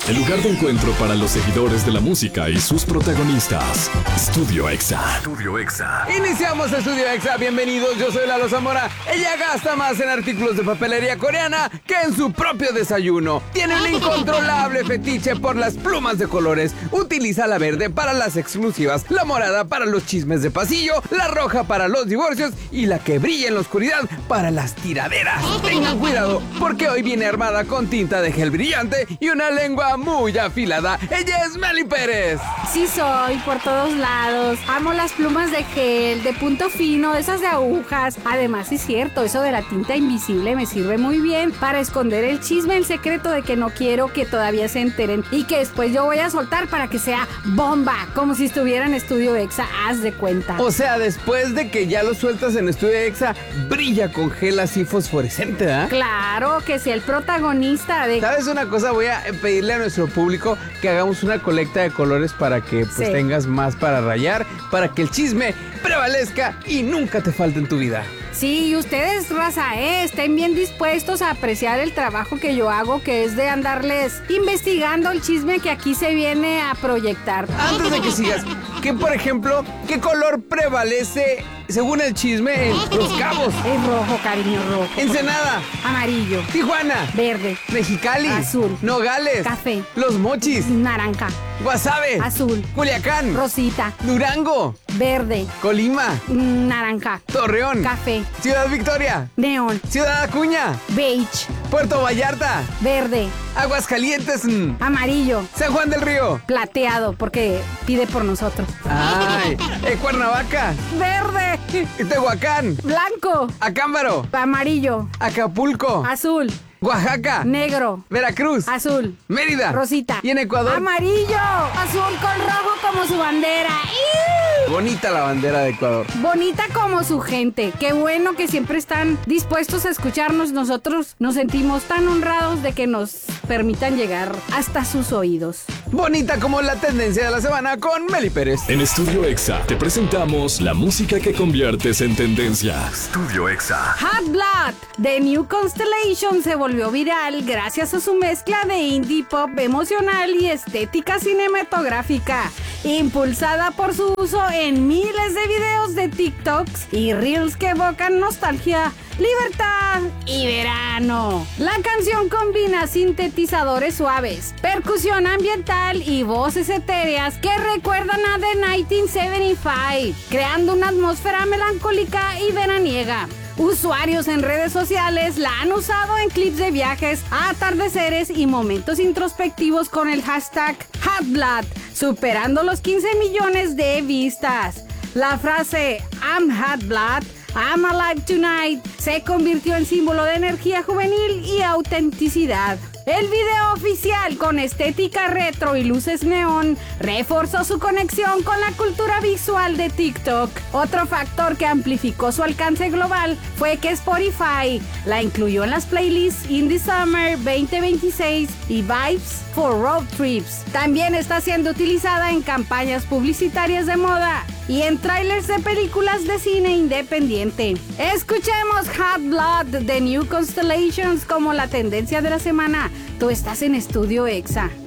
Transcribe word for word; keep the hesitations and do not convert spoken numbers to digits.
el lugar de encuentro para los seguidores de la música y sus protagonistas. Estudio Exa. Estudio Exa. Iniciamos Estudio Exa, bienvenidos, yo soy Lalo Zamora. Ella gasta más en artículos de papelería coreana que en su propio desayuno. Tiene un incontrolable fetiche por las plumas de colores. Utiliza la verde para las exclusivas, la morada para los chismes de pasillo, la roja para los divorcios y la que brilla en la oscuridad para las tiraderas. Tengan cuidado, porque hoy viene armada con tinta de gel brillante y una lengua muy afilada. Ella es Meli Pérez. Sí soy, por todos lados. Amo las plumas de gel, de punto fino, de esas de agujas. Además, sí es cierto, eso de la tinta invisible me sirve muy bien para esconder el chisme, el secreto de que no quiero que todavía se enteren y que después yo voy a soltar para que sea bomba, como si estuviera en Estudio Exa, haz de cuenta. O sea, después de que ya lo sueltas en Estudio Exa, brilla con gel así fosforescente, ¿ah? ¿eh? Claro, que sea el protagonista de... ¿Sabes una cosa? Voy a pedirle a nuestro público que hagamos una colecta de colores para que pues, sí. tengas más para rayar, para que el chisme prevalezca y nunca te falte en tu vida. Sí, y ustedes, raza, ¿eh? estén bien dispuestos a apreciar el trabajo que yo hago, que es de andarles investigando el chisme que aquí se viene a proyectar. Antes de que sigas, ¿qué, por ejemplo, qué color prevalece según el chisme en Los Cabos? Es rojo, cariño, rojo. Ensenada. Amarillo. Tijuana. Verde. Mexicali. Azul. Nogales. Café. Los Mochis. Naranja. Guasave. Azul. Culiacán. Rosita. Durango. Verde. Colima. Naranja. Torreón. Café. Ciudad Victoria. Neón. Ciudad Acuña. Beige. Puerto Vallarta. Verde. Aguascalientes. mm, Amarillo. San Juan del Río. Plateado, porque pide por nosotros. Ay. eh, Cuernavaca. Verde. Tehuacán. Blanco. Acámbaro. Amarillo. Acapulco. Azul. Oaxaca. Negro. Veracruz. Azul. Mérida. Rosita. Y en Ecuador. Amarillo. Azul con rojo como su bandera. ¡Iu! Bonita la bandera de Ecuador. Bonita como su gente. Qué bueno que siempre están dispuestos a escucharnos. Nosotros nos sentimos tan honrados de que nos permitan llegar hasta sus oídos. Bonita como la tendencia de la semana con Meli Pérez. En Estudio Exa te presentamos la música que conviertes en tendencia. Estudio Exa. Hot Blood de New Constellation se volvió viral gracias a su mezcla de indie pop emocional y estética cinematográfica, impulsada por su uso en miles de videos de TikToks y Reels que evocan nostalgia, libertad y verano. La canción combina sintetizadores suaves, percusión ambiental y voces etéreas que recuerdan a The nineteen seventy-five, creando una atmósfera melancólica y veraniega. Usuarios en redes sociales la han usado en clips de viajes, atardeceres y momentos introspectivos con el hashtag HotBlood, superando los quince millones de vistas. La frase I'm Hot Blood, I'm Alive Tonight se convirtió en símbolo de energía juvenil y autenticidad. El video oficial, con estética retro y luces neón, reforzó su conexión con la cultura visual de TikTok. Otro factor que amplificó su alcance global fue que Spotify la incluyó en las playlists Indie Summer veinte veintiséis y Vibes for Road Trips. También está siendo utilizada en campañas publicitarias de moda y en trailers de películas de cine independiente. Escuchemos Hot Blood de New Constellations como la tendencia de la semana. Tú estás en Estudio Exa.